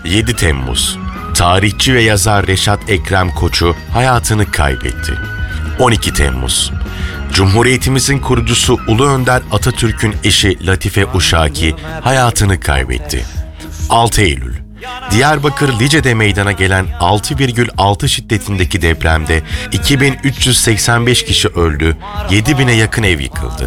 7 Temmuz. Tarihçi ve yazar Reşat Ekrem Koçu hayatını kaybetti. 12 Temmuz. Cumhuriyetimizin kurucusu Ulu Önder Atatürk'ün eşi Latife Uşaki hayatını kaybetti. 6 Eylül. Diyarbakır Lice'de meydana gelen 6,6 şiddetindeki depremde 2385 kişi öldü, 7000'e yakın ev yıkıldı.